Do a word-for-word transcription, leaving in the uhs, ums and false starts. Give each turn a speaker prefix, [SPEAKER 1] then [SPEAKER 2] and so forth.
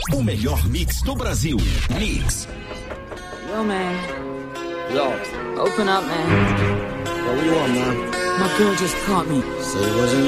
[SPEAKER 1] O melhor mix do Brasil. Mix.
[SPEAKER 2] Yo, man.
[SPEAKER 3] Yo.
[SPEAKER 2] Open up, man.
[SPEAKER 3] Yo, what you want, man?
[SPEAKER 2] My girl just caught me.
[SPEAKER 3] So it wasn't